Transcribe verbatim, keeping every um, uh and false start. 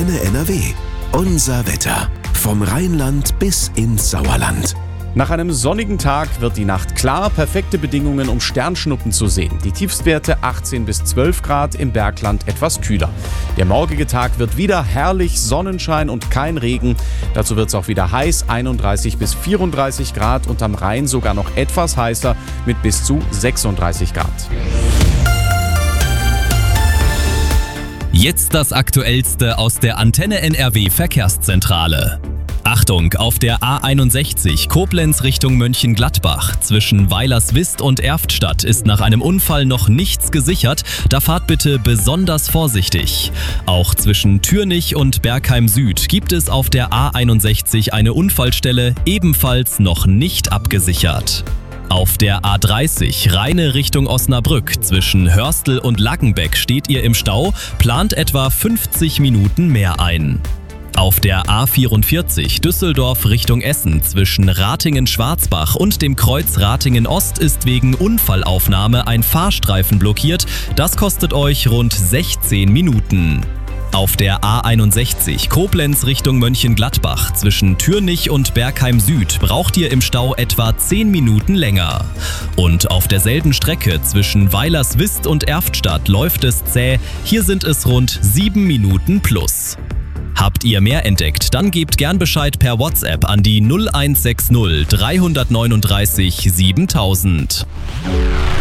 Antenne N R W. Unser Wetter. Vom Rheinland bis ins Sauerland. Nach einem sonnigen Tag wird die Nacht klar, perfekte Bedingungen, um Sternschnuppen zu sehen. Die Tiefstwerte achtzehn bis zwölf Grad, im Bergland etwas kühler. Der morgige Tag wird wieder herrlich, Sonnenschein und kein Regen. Dazu wird es auch wieder heiß, einunddreißig bis vierunddreißig Grad und am Rhein sogar noch etwas heißer mit bis zu sechsunddreißig Grad. Jetzt das Aktuellste aus der Antenne N R W Verkehrszentrale. Achtung, auf der A einundsechzig Koblenz Richtung Mönchengladbach zwischen Weilerswist und Erftstadt ist nach einem Unfall noch nichts gesichert. Da fahrt bitte besonders vorsichtig. Auch zwischen Türnich und Bergheim Süd gibt es auf der A einundsechzig eine Unfallstelle, ebenfalls noch nicht abgesichert. Auf der A dreißig Rheine Richtung Osnabrück zwischen Hörstel und Lackenbeck steht ihr im Stau, plant etwa fünfzig Minuten mehr ein. Auf der A vierundvierzig Düsseldorf Richtung Essen zwischen Ratingen-Schwarzbach und dem Kreuz Ratingen-Ost ist wegen Unfallaufnahme ein Fahrstreifen blockiert. Das kostet euch rund sechzehn Minuten. Auf der A einundsechzig Koblenz Richtung Mönchengladbach zwischen Türnich und Bergheim Süd braucht ihr im Stau etwa zehn Minuten länger. Und auf derselben Strecke zwischen Weilerswist und Erftstadt läuft es zäh. Hier sind es rund sieben Minuten plus. Habt ihr mehr entdeckt, dann gebt gern Bescheid per WhatsApp an die null eins sechs null drei neun drei siebentausend.